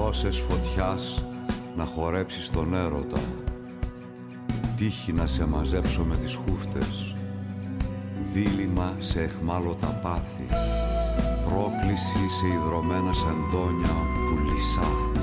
δρόσες φωτιάς να χορέψεις τον έρωτα, τύχη να σε μαζέψω με τις χούφτες, δίλημα σε εχμάλωτα πάθη, πρόκληση σε ιδρωμένα σεντόνια πουλισά.